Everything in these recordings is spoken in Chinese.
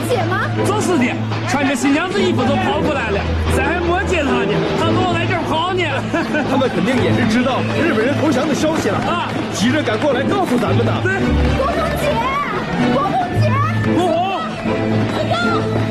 姐吗？ 就是的，穿着新娘子衣服都跑过来了，咱还没接他呢，他跟我在这儿跑呢。 他们肯定也是知道日本人投降的消息了啊，急着赶过来告诉咱们的。 对， 国红姐，国红姐， 国红， 子刚，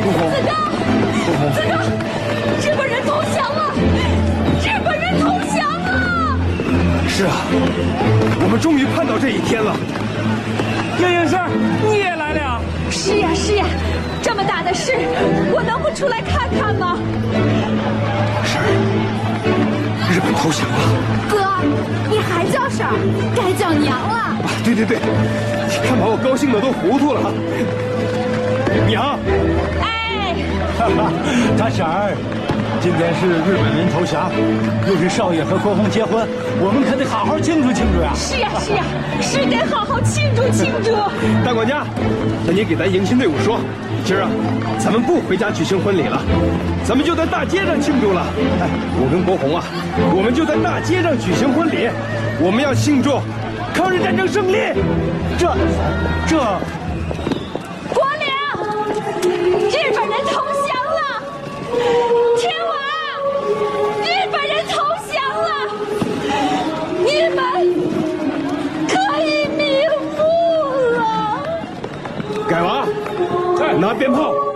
子刚，日本人投降了，日本人投降了。 是啊，我们终于盼到这一天了。 英英婶，你也来了？ 是呀是呀，这么大的事，我能不出来看看吗？ 婶儿，日本投降了。 哥，你还叫婶儿，该叫娘了。 对，看把我高兴的都糊涂了。娘， 哎， 大婶儿，今天是日本人投降，又是少爷和国红结婚，我们可得好好庆祝庆祝呀！ 是呀，是得好好庆祝庆祝。 大管家，那你给咱迎亲队伍说，今儿啊，咱们不回家举行婚礼了，咱们就在大街上庆祝了。哎，我跟国红啊，我们就在大街上举行婚礼，我们要庆祝抗日战争胜利。这。 国领，日本人投降了！天王，日本人投降了！你们可以瞑目了。 改娃，拿鞭炮。